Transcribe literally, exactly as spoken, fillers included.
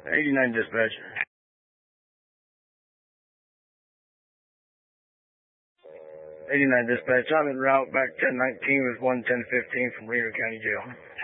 eighty-nine dispatch. eighty-nine dispatch, I'm en route back ten nineteen with one ten fifteen from Reno County Jail.